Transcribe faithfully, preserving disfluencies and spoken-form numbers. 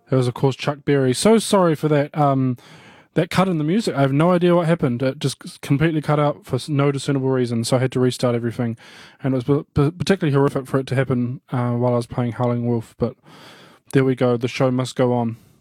It was, of course, Chuck Berry. So sorry for that. Um, that cut in the music. I have no idea what happened. It just completely cut out for no discernible reason. So I had to restart everything, and it was particularly horrific for it to happen uh, while I was playing Howling Wolf. But there we go. The show must go on.